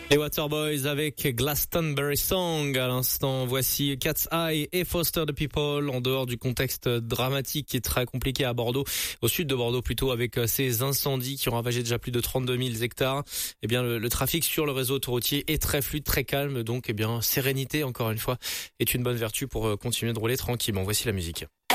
Les Waterboys avec Glastonbury Song. À l'instant, voici Cat's Eye et Foster the People, en dehors du contexte dramatique qui est très compliqué à Bordeaux, au sud de Bordeaux plutôt, avec ces incendies qui ont ravagé déjà plus de 32 000 hectares. Eh bien, le trafic sur le réseau autoroutier est très fluide, très calme. Donc, eh bien, sérénité, encore une fois, est une bonne vertu pour continuer de rouler tranquillement. Voici la musique.